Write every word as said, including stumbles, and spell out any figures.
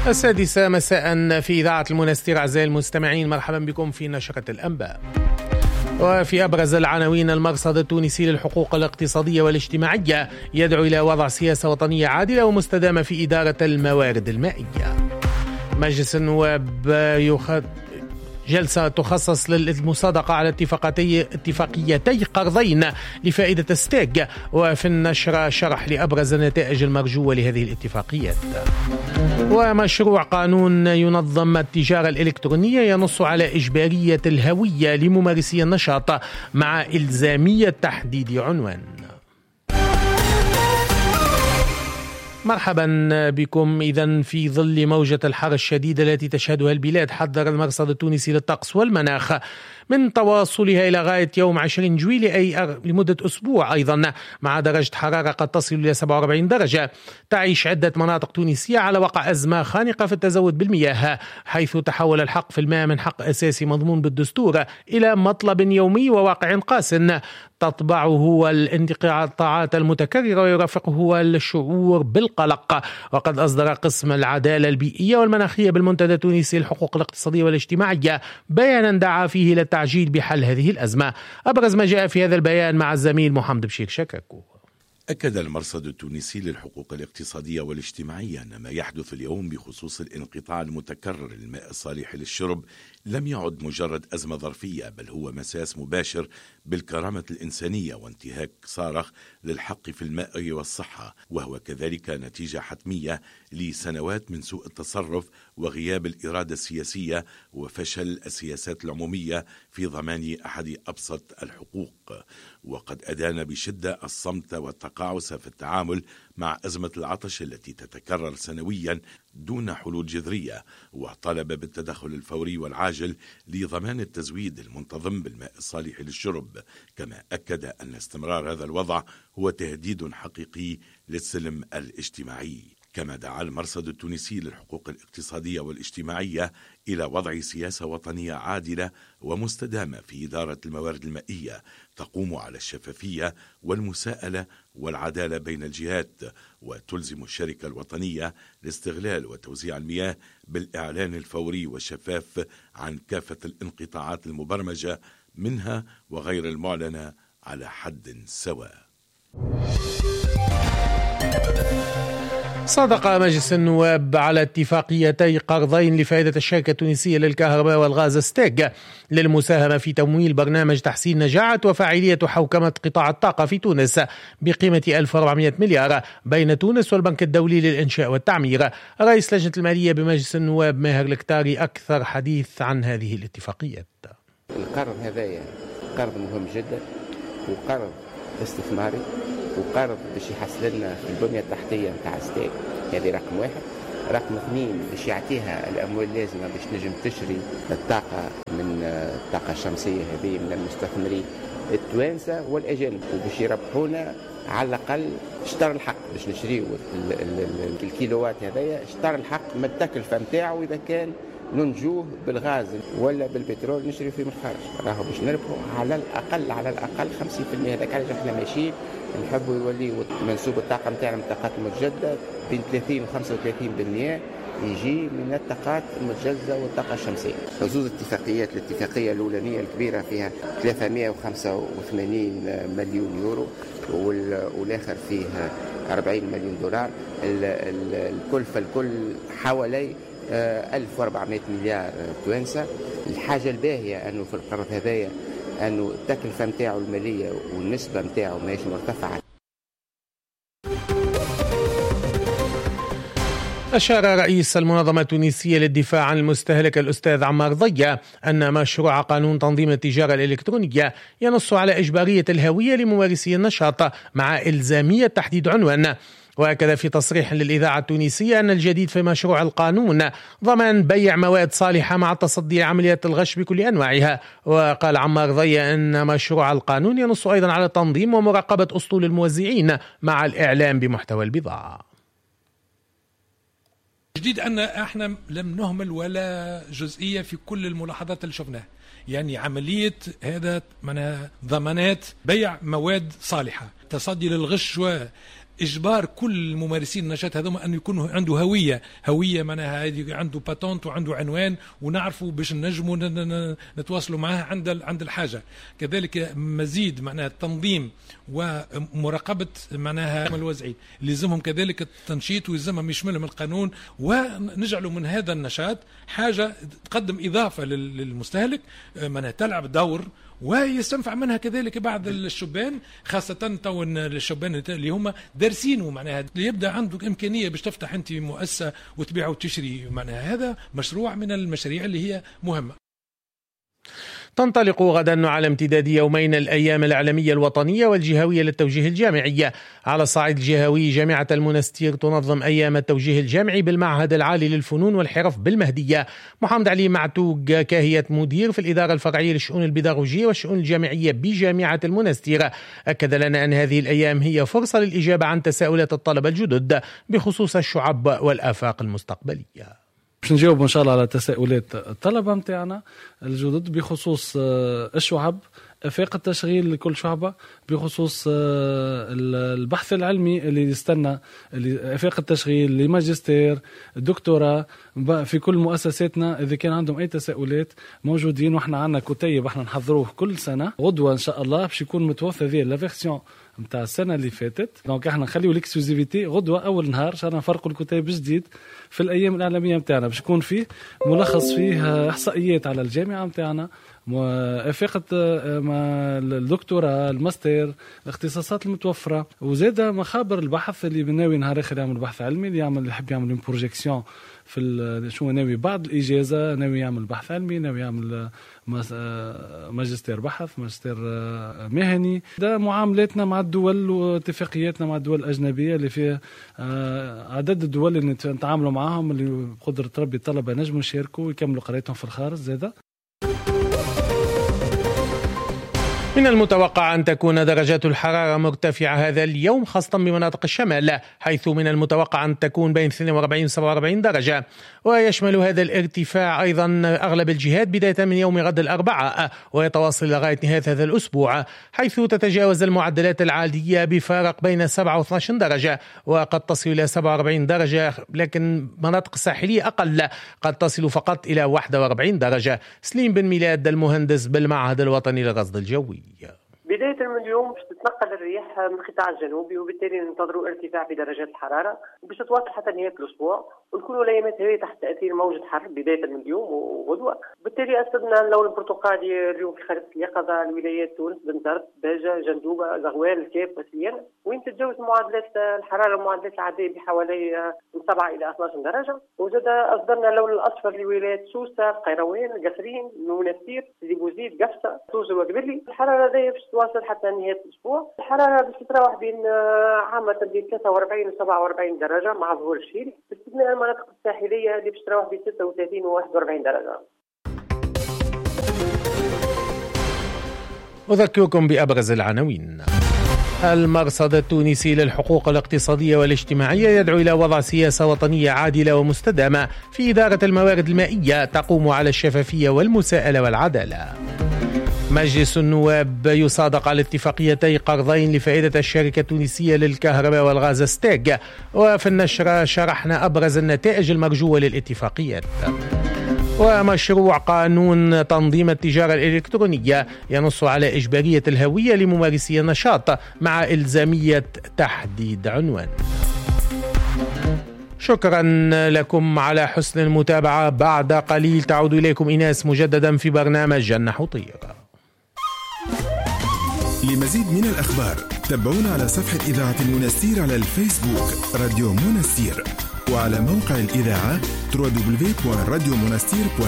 السادسة مساء في إذاعة المنستير. أعزائي المستمعين، مرحبا بكم في نشرة الأنباء. وفي أبرز العناوين: المرصد التونسي للحقوق الاقتصادية والاجتماعية يدعو إلى وضع سياسة وطنية عادلة ومستدامة في إدارة الموارد المائية. مجلس النواب يخ... جلسة تخصص للمصادقة على اتفاقيتي اتفاقيتي قرضين لفائدة ستيج. وفي النشرة شرح لأبرز النتائج المرجوة لهذه الاتفاقيات. ومشروع قانون ينظم التجارة الإلكترونية ينص على إجبارية الهوية لممارسي النشاط مع إلزامية تحديد عنوان. مرحبا بكم. إذن في ظل موجة الحر الشديدة التي تشهدها البلاد، حذر المرصد التونسي للطقس والمناخ من تواصلها إلى غاية يوم عشرين جويلية أي لمدة أسبوع أيضا، مع درجة حرارة قد تصل إلى سبعة وأربعين درجة. تعيش عدة مناطق تونسية على وقع أزمة خانقة في التزود بالمياه، حيث تحول الحق في الماء من حق أساسي مضمون بالدستور إلى مطلب يومي وواقع قاس تطبعه الانقطاعات المتكررة ويرافقه الشعور بالقلق. وقد أصدر قسم العدالة البيئية والمناخية بالمنتدى التونسي للحقوق الاقتصادية والاجتماعية بيانا دعا فيه إلى التعجيل بحل هذه الأزمة. أبرز ما جاء في هذا البيان مع الزميل محمد بشير شكاكو. أكد المرصد التونسي للحقوق الاقتصادية والاجتماعية أن ما يحدث اليوم بخصوص الانقطاع المتكرر للماء الصالح للشرب لم يعد مجرد أزمة ظرفية، بل هو مساس مباشر بالكرامة الإنسانية وانتهاك صارخ للحق في الماء والصحة، وهو كذلك نتيجة حتمية لسنوات من سوء التصرف وغياب الإرادة السياسية وفشل السياسات العمومية في ضمان أحد أبسط الحقوق. وقد أدان بشدة الصمت والتقاعس في التعامل مع أزمة العطش التي تتكرر سنويا دون حلول جذرية، وطلب بالتدخل الفوري والعاجل لضمان التزويد المنتظم بالماء الصالح للشرب. كما أكد أن استمرار هذا الوضع هو تهديد حقيقي للسلم الاجتماعي. كما دعا المرصد التونسي للحقوق الاقتصادية والاجتماعية إلى وضع سياسة وطنية عادلة ومستدامة في إدارة الموارد المائية تقوم على الشفافية والمساءلة والعدالة بين الجهات، وتلزم الشركة الوطنية لاستغلال وتوزيع المياه بالإعلان الفوري والشفاف عن كافة الانقطاعات المبرمجة منها وغير المعلنة على حد سواء. صادق مجلس النواب على اتفاقيتي قرضين لفائدة الشركة التونسية للكهرباء والغاز ستيج للمساهمة في تمويل برنامج تحسين نجاعة وفاعلية حوكمة قطاع الطاقة في تونس بقيمة ألف وأربعمائة مليار بين تونس والبنك الدولي للإنشاء والتعمير. رئيس لجنة المالية بمجلس النواب ماهر الكتاري أكثر حديث عن هذه الاتفاقيات. القرض هذايا قرض مهم جدا، وقرض استثماري، وقرض باش يحسن لنا في البنية التحتية نتاع ستيج. هذه رقم واحد. رقم اثنين باش يعطيها الأموال اللازمة باش نجم تشري الطاقة من الطاقة الشمسية هذه من المستثمرين التوانسة والأجانب، وباش يربحونا على الأقل شطر الحق باش نشريو الكيلوات هذايا شطر الحق من التكلفة نتاعو إذا كان ننجوه بالغاز ولا بالبترول نشري فيه من الخارج. راهو باش نربحوا على الأقل على الأقل خمسين بالمئة. هذاك علاش احنا ماشيين نحبوا يولي منسوب الطاقة نتاعنا من الطاقات المتجددة بين ثلاثين وخمسة وثلاثين بالمئة يجي من الطاقات المتجددة والطاقة الشمسية. زوز اتفاقيات، الاتفاقية الأولانية الكبيرة فيها ثلاثمائة وخمسة وثمانين مليون يورو والآخر فيه أربعين مليون دولار. الكلفة الكل حوالي ألف وأربعمائة مليار توانسة. الحاجة الباهية أنه في القرض هذايا أنه التكلفة متاعه المالية والنسبة متاعه ماهيش مرتفعة. أشار رئيس المنظمة التونسية للدفاع عن المستهلك الأستاذ عمار ضية أن مشروع قانون تنظيم التجارة الإلكترونية ينص على إجبارية الهوية لممارسي النشاط مع إلزامية تحديد عنوان. وأكد في تصريح للإذاعة التونسية أن الجديد في مشروع القانون ضمان بيع مواد صالحة مع التصدي لعمليات الغش بكل أنواعها. وقال عمار ضية أن مشروع القانون ينص أيضا على تنظيم ومراقبة أسطول الموزعين مع الإعلام بمحتوى البضاعة. جديد أن احنا لم نهمل ولا جزئية في كل الملاحظات اللي شفناها، يعني عملية هذا من ضمانات بيع مواد صالحة، تصدي للغش إجبار كل ممارسين النشاط هذوما أن يكون عنده هوية هوية معناها هذه عنده باتونت وعنده عنوان ونعرفوا باش نجموا نتواصلوا معاه عند عند الحاجة. كذلك مزيد معناها تنظيم ومراقبة معناها الوزعي لازمهم كذلك التنشيط ويلزمهم يشملهم القانون، ونجعلوا من هذا النشاط حاجة تقدم إضافة للمستهلك معناها تلعب دور ويستنفع منها كذلك بعض الشبان، خاصة تو الشبان اللي هم دارسين ومعناها اللي يبدأ عندك إمكانية باش تفتح أنت مؤسسة وتبيع وتشري، معناها هذا مشروع من المشاريع اللي هي مهمة. تنطلق غدا على امتداد يومين الأيام الإعلامية الوطنية والجهوية للتوجيه الجامعي. على الصعيد الجهوي جامعة المنستير تنظم أيام التوجيه الجامعي بالمعهد العالي للفنون والحرف بالمهدية. محمد علي معتوق كاهية مدير في الإدارة الفرعية للشؤون البيداغوجية والشؤون الجامعية بجامعة المنستير أكد لنا أن هذه الأيام هي فرصة للإجابة عن تساؤلات الطلبة الجدد بخصوص الشعب والآفاق المستقبلية. باش نجاوب إن شاء الله على تساؤلات الطلبة متاعنا الجدد بخصوص الشعب، آفاق التشغيل لكل شعبة، بخصوص البحث العلمي اللي يستنى آفاق التشغيل لماجستير دكتوراه في كل مؤسساتنا. إذا كان عندهم أي تساؤلات موجودين، وإحنا عنا كتيب إحنا نحضروه كل سنة. غدوة إن شاء الله باش يكون متوفى ذي لا فيرسيون متاع السنة اللي فاتت، دونك احنا نخليو الاكسكلوزيفيتي غدوة أول نهار عشان نفرقوا الكتاب جديد في الأيام الإعلامية متاعنا، باش يكون فيه ملخص فيه إحصائيات على الجامعة متاعنا، آفاق الدكتوراه الماستر الاختصاصات المتوفرة، وزادة مخابر البحث اللي بناوي نهار آخر يعمل بحث علمي، اللي يعمل اللي يحب يعمل اون بروجيكسيون في شو ناوي بعد الإجازة، ناوي يعمل بحث علمي، ناوي يعمل ماجستير بحث، ماجستير مهني. ده معاملاتنا مع الدول واتفاقياتنا مع الدول الأجنبية اللي فيها عدد الدول اللي نتعاملوا معهم اللي بقدرة ربي الطلبة نجموا يشاركوا ويكملوا قراءتهم في الخارج. زادة من المتوقع أن تكون درجات الحرارة مرتفعة هذا اليوم خاصة بمناطق الشمال، حيث من المتوقع أن تكون بين اثنين وأربعين و سبعة وأربعين درجة، ويشمل هذا الارتفاع أيضا أغلب الجهات بداية من يوم غد الأربعاء ويتواصل لغاية نهاية هذا الأسبوع، حيث تتجاوز المعدلات العادية بفارق بين سبعة واثني عشر درجة وقد تصل إلى سبعة وأربعين درجة، لكن مناطق الساحلية أقل قد تصل فقط إلى واحد وأربعين درجة. سليم بن ميلاد المهندس بالمعهد الوطني للرصد الجوي. بداية من اليوم باش تتنقل الرياح من القطاع الجنوبي، وبالتالي ننتظروا ارتفاع في درجات الحرارة وباش تتواصل حتى نهاية الأسبوع، ونكونوا الأيامات هذه تحت تأثير موجة حر بداية من اليوم وغدوة. بالتالي أسدنا اللون البرتقالي اليوم في خريطة اليقظة الولايات تونس، بنزرت، باجة، جندوبة، زغوال، الكاف، وسيان، وين تتجاوز معدلات الحرارة المعدلات العادية بحوالي من سبعة إلى اثني عشر درجة. وزاد أصدرنا اللون الأصفر لولايات سوسة، القيروان، القصرين، المنستير، سيدي بوزيد، قفصة، توزر وقبلي. الحرارة هذه باش تواصل حتى نهاية الأسبوع. الحرارة باش تتراوح بين عامة بين ثلاثة وأربعين و سبعة وأربعين درجة مع ظهور الشيل، باستثناء المناطق الساحلية اللي باش تتراوح بين ستة وثلاثين و واحد وأربعين درجة. أذكركم بأبرز العناوين. المرصد التونسي للحقوق الاقتصادية والاجتماعية يدعو إلى وضع سياسة وطنية عادلة ومستدامة في إدارة الموارد المائية تقوم على الشفافية والمساءلة والعدالة. مجلس النواب يصادق على اتفاقيتي قرضين لفائدة الشركة التونسية للكهرباء والغاز ستاج. وفي النشرة شرحنا أبرز النتائج المرجوة للاتفاقيات. ومشروع قانون تنظيم التجارة الإلكترونية ينص على إجبارية الهوية لممارسي النشاط مع إلزامية تحديد عنوان. شكرا لكم على حسن المتابعة. بعد قليل تعود إليكم إيناس مجددا في برنامج جنح وطير. لمزيد من الأخبار تابعونا على صفحة إذاعة المنستير على الفيسبوك راديو منستير، وعلى موقع الإذاعة دبليو دبليو دبليو دوت راديو منستير دوت